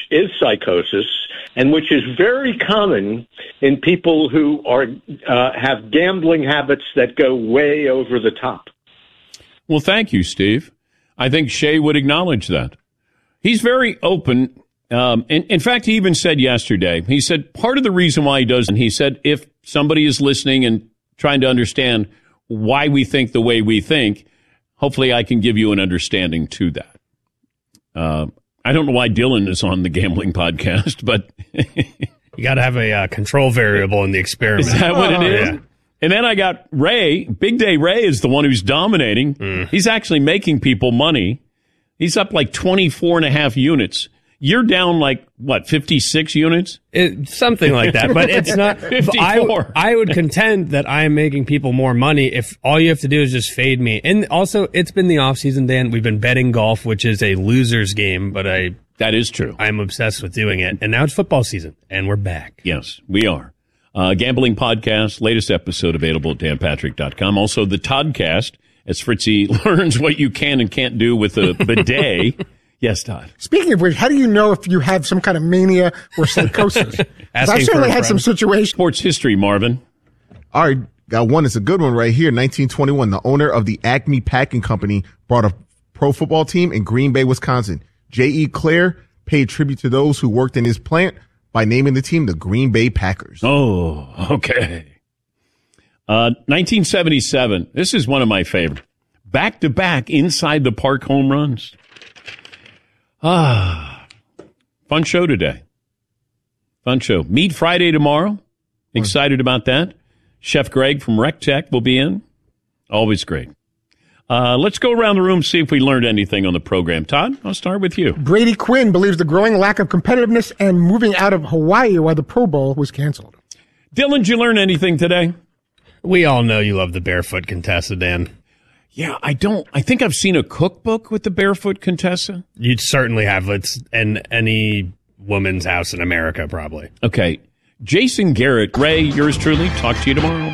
is psychosis, and which is very common in people who are have gambling habits that go way over the top. Well, thank you, Steve. I think Shea would acknowledge that. He's very open. In fact, he even said yesterday, he said part of the reason why he does, and he said if somebody is listening and trying to understand why we think the way we think, hopefully I can give you an understanding to that. I don't know why Dylan is on the gambling podcast, but you got to have a control variable in the experiment. Is that what it is? Yeah. And then I got Ray. Big Day Ray is the one who's dominating. He's actually making people money. He's up like 24 and a half units. You're down like, what, 56 units? Something like that, but it's not. 54. I would contend that I am making people more money if all you have to do is just fade me. And also, it's been the off-season, Dan. We've been betting golf, which is a loser's game, but that is true. I'm obsessed with doing it. And now it's football season, and we're back. Yes, we are. Gambling podcast, latest episode available at danpatrick.com. Also, the Toddcast, as Fritzy learns what you can and can't do with a bidet. Yes, Todd. Speaking of which, how do you know if you have some kind of mania or psychosis? I certainly had some situations. Sports history, Marvin. All right, got one. It's a good one right here. 1921, the owner of the Acme Packing Company brought a pro football team in Green Bay, Wisconsin. J.E. Clare paid tribute to those who worked in his plant by naming the team the Green Bay Packers. Oh, okay. 1977. This is one of my favorite. Back-to-back inside the park home runs. Fun show today. Fun show. Meet Friday tomorrow. Excited about that. Chef Greg from Rec Tech will be in. Always great. Let's go around the room, see if we learned anything on the program. Todd, I'll start with you. Brady Quinn believes the growing lack of competitiveness and moving out of Hawaii while the Pro Bowl was canceled. Dylan, did you learn anything today? We all know you love the barefoot Contessa, Dan. Yeah, I don't. I think I've seen a cookbook with the barefoot Contessa. You'd certainly have. It's in any woman's house in America, probably. Okay. Jason Garrett, Ray, yours truly. Talk to you tomorrow.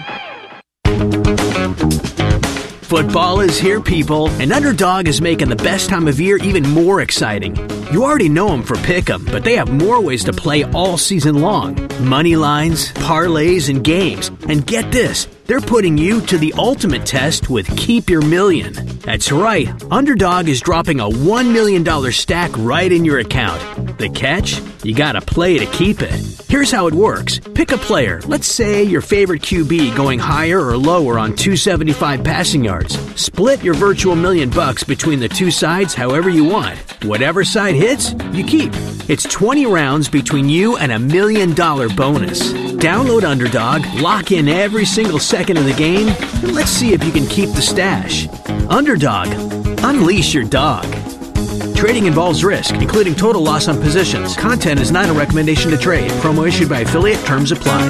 Football is here, people, and Underdog is making the best time of year even more exciting. You already know them for Pick'em, but they have more ways to play all season long. Money lines, parlays, and games. And get this, they're putting you to the ultimate test with Keep Your Million. That's right, Underdog is dropping a $1 million stack right in your account. The catch? You gotta play to keep it. Here's how it works. Pick a player. Let's say your favorite QB going higher or lower on 275 passing yards. Split your virtual $1 million between the two sides however you want. Whatever side hits, you keep. It's 20 rounds between you and $1 million bonus. Download Underdog, lock in every single second of the game, and let's see if you can keep the stash. Underdog. Unleash your dog. Trading involves risk, including total loss on positions. Content is not a recommendation to trade. Promo issued by affiliate. Terms apply.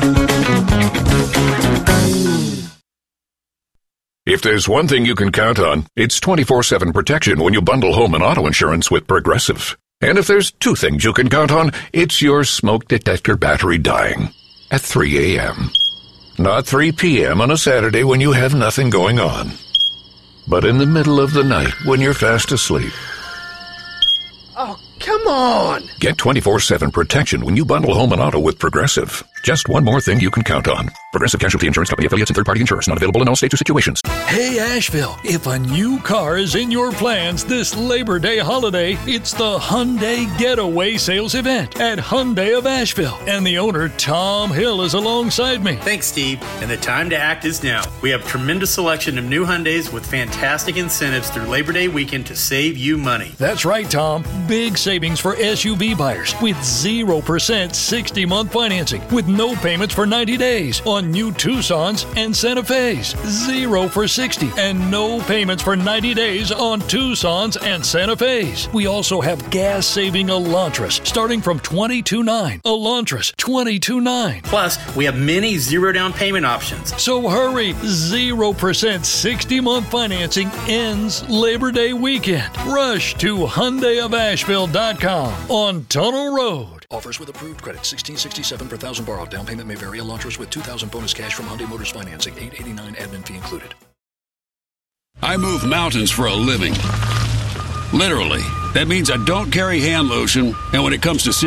If there's one thing you can count on, it's 24/7 protection when you bundle home and auto insurance with Progressive. And if there's two things you can count on, it's your smoke detector battery dying at 3 a.m. Not 3 p.m. on a Saturday when you have nothing going on, but in the middle of the night when you're fast asleep. Oh, come on! Get 24/7 protection when you bundle home and auto with Progressive. Just one more thing you can count on. Progressive Casualty Insurance Company, affiliates, and third-party insurers. Not available in all states or situations. Hey, Asheville, if a new car is in your plans this Labor Day holiday, it's the Hyundai Getaway Sales Event at Hyundai of Asheville. And the owner, Tom Hill, is alongside me. Thanks, Steve. And the time to act is now. We have tremendous selection of new Hyundais with fantastic incentives through Labor Day weekend to save you money. That's right, Tom. Big savings for SUV buyers with 0% 60-month financing with no payments for 90 days on new Tucsons and Santa Fe's. 0 for 60 and no payments for 90 days on Tucsons and Santa Fe's. We also have gas-saving Elantras starting from $22,900. Elantras, $22,900. Plus, we have many zero down payment options. So hurry, 0% 60-month financing ends Labor Day weekend. Rush to HyundaiofAsheville.com on Tunnel Road. Offers with approved credit, $1,667 per thousand borrowed. Down payment may vary. Elantras with $2,000 bonus cash from Hyundai Motors Financing. $889 admin fee included. I move mountains for a living. Literally. That means I don't carry hand lotion, and when it comes to